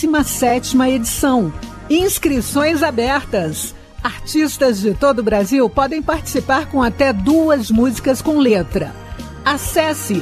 17ª edição. Inscrições abertas. Artistas de todo o Brasil podem participar com até 2 músicas com letra. Acesse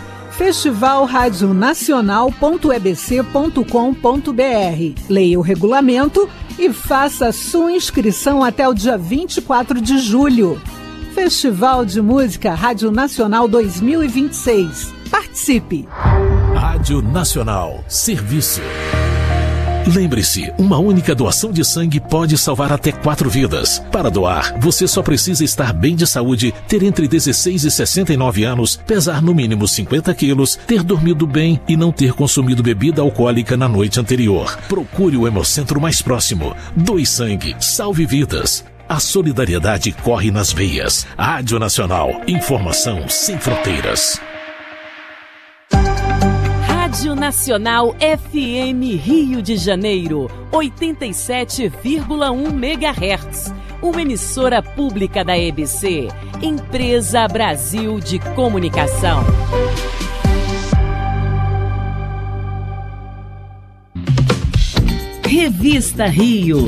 festivalradionacional.ebc.com.br. Leia o regulamento e faça sua inscrição até o dia 24 de julho. Festival de Música Rádio Nacional 2026. Participe! Rádio Nacional. Serviço. Lembre-se, uma única doação de sangue pode salvar até 4 vidas. Para doar, você só precisa estar bem de saúde, ter entre 16 e 69 anos, pesar no mínimo 50 quilos, ter dormido bem e não ter consumido bebida alcoólica na noite anterior. Procure o Hemocentro mais próximo. Doe sangue. Salve vidas. A solidariedade corre nas veias. Rádio Nacional. Informação sem fronteiras. Rádio Nacional FM Rio de Janeiro, 87,1 MHz. Uma emissora pública da EBC, Empresa Brasil de Comunicação. Revista Rio.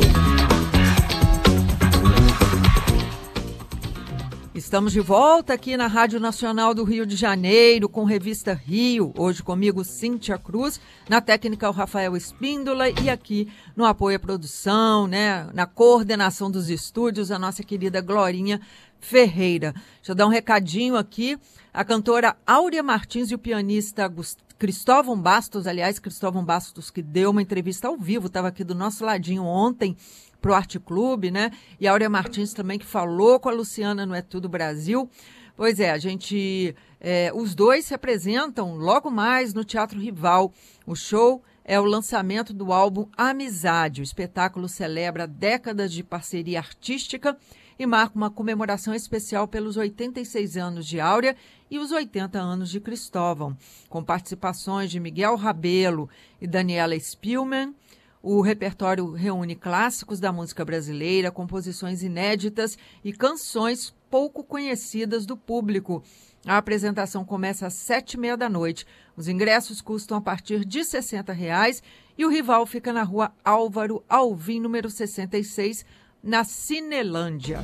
Estamos de volta aqui na Rádio Nacional do Rio de Janeiro com Revista Rio. Hoje comigo Cíntia Cruz, na técnica o Rafael Espíndola e aqui no apoio à produção, né, na coordenação dos estúdios, a nossa querida Glorinha Ferreira. Deixa eu dar um recadinho aqui. A cantora Áurea Martins e o pianista Cristóvão Bastos, Cristóvão Bastos que deu uma entrevista ao vivo, estava aqui do nosso ladinho ontem, pro Arte Clube, né? E a Áurea Martins também, que falou com a Luciana no É Tudo Brasil. Pois é, os dois se apresentam logo mais no Teatro Rival. O show é o lançamento do álbum Amizade. O espetáculo celebra décadas de parceria artística e marca uma comemoração especial pelos 86 anos de Áurea e os 80 anos de Cristóvão, com participações de Miguel Rabelo e Daniela Spielmann. O repertório reúne clássicos da música brasileira, composições inéditas e canções pouco conhecidas do público. A apresentação começa às 7h30 da noite. Os ingressos custam a partir de R$ 60 e o Rival fica na rua Álvaro Alvim, número 66, na Cinelândia.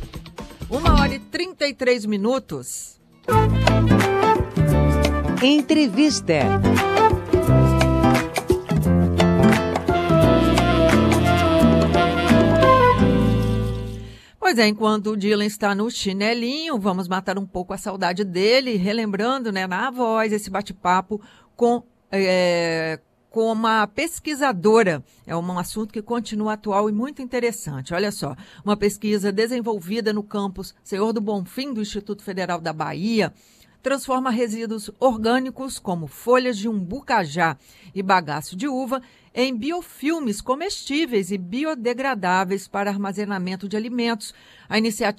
1h33. Entrevista. Pois é, enquanto o Dylan está no chinelinho, vamos matar um pouco a saudade dele, relembrando, né, na voz, esse bate-papo com uma pesquisadora. É um assunto que continua atual e muito interessante. Olha só, uma pesquisa desenvolvida no campus Senhor do Bonfim, do Instituto Federal da Bahia, transforma resíduos orgânicos como folhas de umbu-cajá e bagaço de uva em biofilmes comestíveis e biodegradáveis para armazenamento de alimentos. A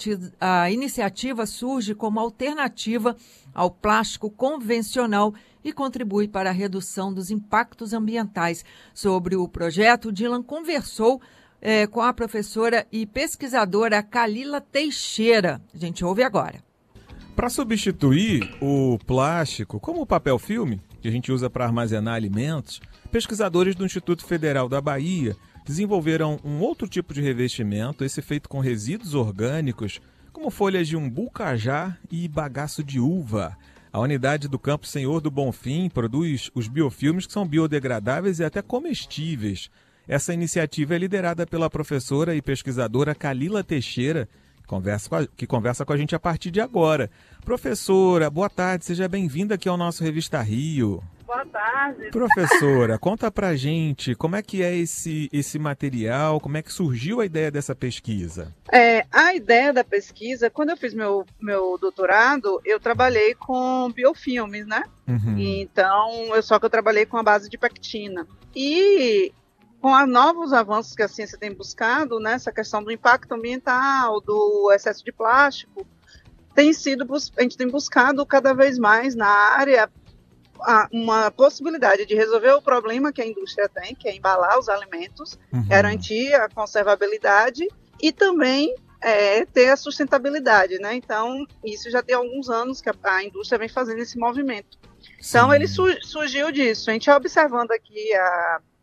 iniciativa surge como alternativa ao plástico convencional e contribui para a redução dos impactos ambientais. Sobre o projeto, Dylan conversou com a professora e pesquisadora Kalila Teixeira. A gente ouve agora. Para substituir o plástico, como o papel filme, que a gente usa para armazenar alimentos, pesquisadores do Instituto Federal da Bahia desenvolveram um outro tipo de revestimento, esse feito com resíduos orgânicos, como folhas de umbu-cajá e bagaço de uva. A unidade do Campo Senhor do Bonfim produz os biofilmes que são biodegradáveis e até comestíveis. Essa iniciativa é liderada pela professora e pesquisadora Kalila Teixeira, que conversa com a gente a partir de agora. Professora, boa tarde, seja bem-vinda aqui ao nosso Revista Rio. Boa tarde. Professora, conta pra gente como é que é esse material, como é que surgiu a ideia dessa pesquisa? A ideia da pesquisa, quando eu fiz meu doutorado, eu trabalhei com biofilmes, né? Uhum. Então, só que eu trabalhei com a base de pectina. E com os novos avanços que a ciência tem buscado, né, essa questão do impacto ambiental, do excesso de plástico, a gente tem buscado cada vez mais na área uma possibilidade de resolver o problema que a indústria tem, que é embalar os alimentos, garantir a conservabilidade e também ter a sustentabilidade, né? Então, isso já tem alguns anos que a indústria vem fazendo esse movimento. Então, ele surgiu disso. A gente observando aqui